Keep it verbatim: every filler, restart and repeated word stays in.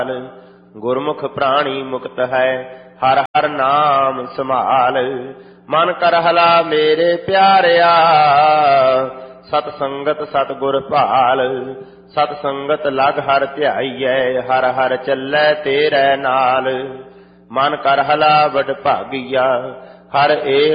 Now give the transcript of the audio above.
ਗੁਰਮੁਖ ਪ੍ਰਾਣੀ ਮੁਕਤ ਹੈ, ਹਰ ਹਰ ਨਾਮ ਸੰਭਾਲ। ਮਨ ਕਰ ਹਲਾ ਮੇਰੇ ਪਿਆਰਿਆ, ਸਤ ਸੰਗਤ ਸਤ ਗੁਰ ਭਾਲ। ਸਤ ਸੰਗਤ ਲਗ ਹਰ ਧਿਆਈਐ, ਹਰ ਹਰ ਚੱਲੈ ਤੇਰੇ ਨਾਲ। ਮਨ ਕਰ ਹਲਾ ਵਡ ਭਾਗੀਆ, ਹਰ ਏ